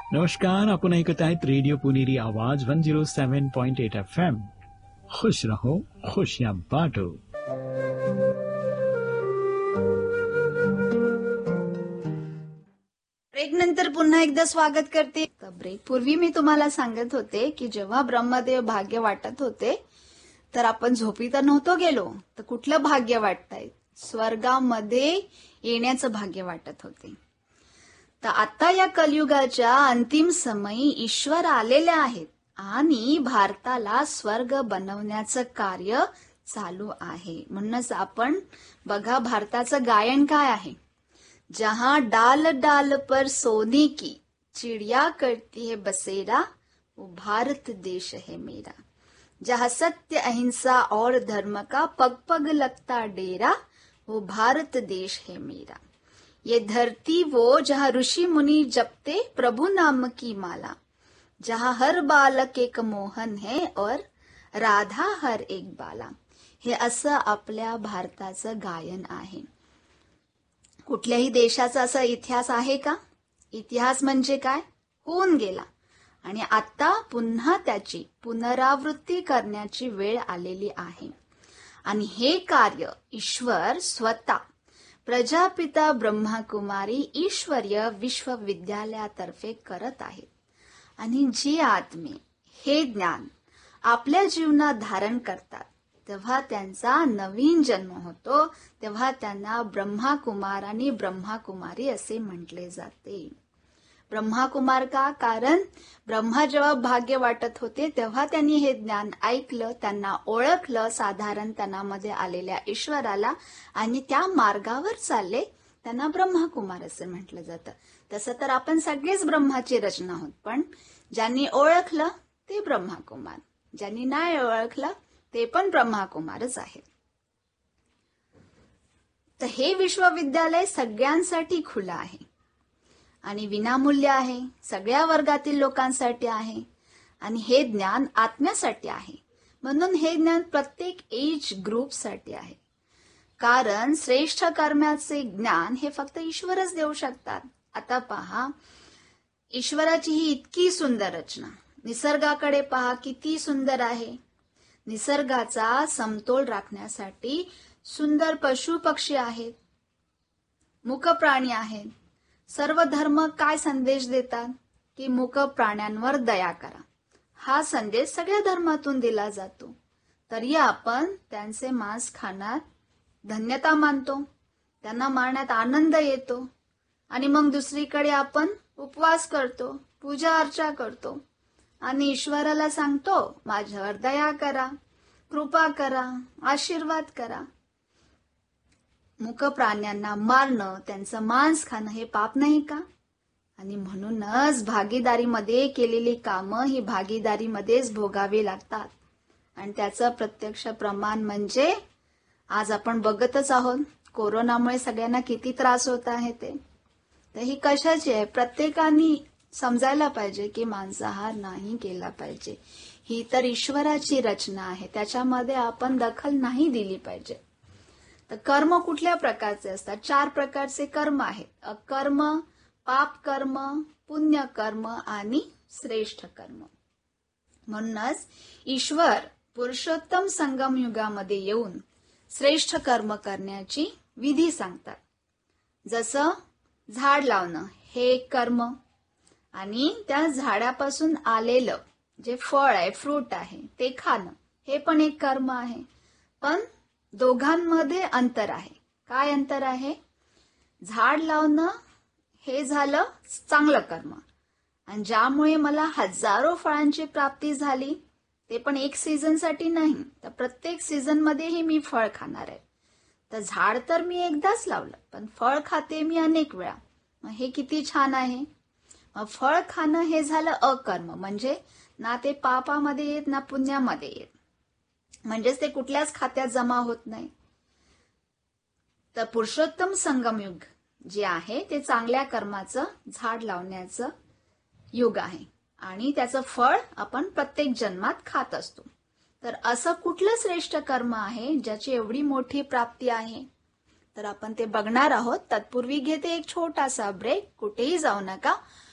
नमस्कार, आपण ऐकत आहेत रेडिओ पुणेरी आवाज 107.8 FM. खुश रहो, खुशियां बांटो. ब्रेक नंतर पुन्हा एकदा स्वागत करते. ब्रेक पूर्वी मी तुम्हाला सांगत होते की जेव्हा ब्रह्मदेव भाग्य वाटत होते तर आपण झोपी तर नव्हतो गेलो, तर कुठलं भाग्य वाटताय? स्वर्गामध्ये येण्याचं भाग्य वाटत होते. तर आता या कलियुगाच्या अंतिम समयी ईश्वर आलेले आहेत आणि भारताला स्वर्ग बनवण्याचं कार्य चालू आहे. म्हणूनच आपण बघा, भारताचं गायन काय आहे? जहां डाल डाल पर सोने की चिड़िया करती है बसेरा, वो भारत देश है मेरा. जहां सत्य अहिंसा और धर्म का पग पग लगता डेरा, वो भारत देश है मेरा. ये धरती वो जहां ऋषि मुनि जपते प्रभु नाम की माला, जहां हर बालक एक मोहन है और राधा हर एक बाला. हे असं आपल्या भारताचं गायन आहे. कुठल्याही देशाचा असा इतिहास आहे का? इतिहास म्हणजे काय? होऊन गेला आणि आता पुन्हा त्याची पुनरावृत्ती करण्याची वेळ आलेली आहे. आणि हे कार्य ईश्वर स्वतः प्रजापिता ब्रह्माकुमारी ईश्वरीय विश्वविद्यालयातर्फे करत आहेत. आणि जी आत्मे हे ज्ञान आपल्या जीवनात धारण करतात तेव्हा त्यांचा नवीन जन्म होतो, तेव्हा त्यांना ब्रह्माकुमार आणि ब्रह्माकुमारी असे म्हटले जाते. ब्रह्माकुमार का? कारण ब्रह्मा जेव्हा भाग्य वाटत होते तेव्हा त्यांनी हे ज्ञान ऐकलं, त्यांना ओळखलं, साधारण त्यांनामध्ये आलेल्या ईश्वराला, आणि त्या मार्गावर चालले, त्यांना ब्रह्माकुमार असे म्हटलं जातं. तसं तर आपण सगळेच ब्रह्माची रचना आहोत, पण ज्यांनी ओळखलं ते ब्रह्माकुमार, ज्यांनी नाही ओळखलं ते पण ब्रह्माकुमारच आहे. तर हे विश्वविद्यालय सगळ्यांसाठी खुलं आहे आणि विनामूल्य आहे, सगळ्या वर्गातील लोकांसाठी आहे आणि हे ज्ञान आत्म्यासाठी आहे. म्हणून हे ज्ञान प्रत्येक एज ग्रुपसाठी आहे. कारण श्रेष्ठ कर्माचे ज्ञान हे फक्त ईश्वरच देऊ शकतात. आता पहा, ईश्वराची ही इतकी सुंदर रचना, निसर्गाकडे पहा किती सुंदर आहे. निसर्गाचा समतोल राखण्यासाठी सुंदर पशु पक्षी आहेत, मूक प्राणी आहेत. सर्व धर्म काय संदेश देतात? की मूक प्राण्यांवर दया करा. हा संदेश सगळ्या धर्मातून दिला जातो. तरी आपण त्यांचे मांस खाण्यात धन्यता मानतो, त्यांना मारण्यात आनंद येतो आणि मग दुसरीकडे आपण उपवास करतो, पूजा अर्चा करतो आणि ईश्वराला सांगतो माझ्यावर दया करा, कृपा करा, आशीर्वाद करा. मूक प्राण्यांना मारणं, त्यांचं मांस खाणं हे पाप नाही का? आणि म्हणूनच भागीदारीमध्ये केलेली कामं ही भागीदारीमध्येच भोगावी लागतात. आणि त्याचं प्रत्यक्ष प्रमाण म्हणजे आज आपण बघतच आहोत, कोरोनामुळे सगळ्यांना किती त्रास होत आहे ते. तर ही कशाची आहे? प्रत्येकाने समजायला पाहिजे की मांसाहार नाही केला पाहिजे. ही तर ईश्वराची रचना आहे, त्याच्यामध्ये आपण दखल नाही दिली पाहिजे. तर कर्म कुठल्या प्रकारचे असतात? 4 प्रकारचे कर्म आहेत: अकर्म, पाप कर्म, पुण्य कर्म आणि श्रेष्ठ कर्म. म्हणूनच ईश्वर पुरुषोत्तम संगम युगामध्ये येऊन श्रेष्ठ कर्म करण्याची विधी सांगतात. जसं झाड लावणं हे एक कर्म, आणि त्या झाडापासून आलेलं जे फळ आहे, फ्रूट आहे, ते खाणं हे पण एक कर्म आहे. पण दोघांमध्ये अंतर आहे. काय अंतर आहे? झाड लावणं हे झालं चांगलं कर्म, आणि ज्यामुळे मला हजारो फळांची प्राप्ती झाली, ते पण एक सीझनसाठी नाही, तर प्रत्येक सीझनमध्येही मी फळ खाणार आहे. तर झाड तर मी एकदाच लावलं, पण फळ खाते मी अनेक वेळा. मग हे किती छान आहे. मग फळ खाणं हे झालं अकर्म, म्हणजे ना ते पापामध्ये येत ना पुण्यामध्ये येत, म्हणजेच ते कुठल्याच खात्यात जमा होत नाही. तर पुरुषोत्तम संगमयुग जे आहे ते चांगल्या कर्माचं झाड लावण्याचं युग आहे आणि त्याचं फळ आपण प्रत्येक जन्मात खात असतो. तर असं कुठलं श्रेष्ठ कर्म आहे ज्याची एवढी मोठी प्राप्ती आहे? तर आपण ते बघणार आहोत. तत्पूर्वी घेते एक छोटासा ब्रेक. कुठेही जाऊ नका.